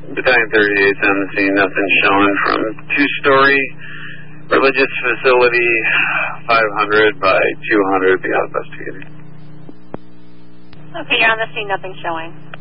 Battalion 38's on the scene, nothing showing from two-story religious facility, 500 by 200, the investigator. Okay, you're on the scene, nothing showing.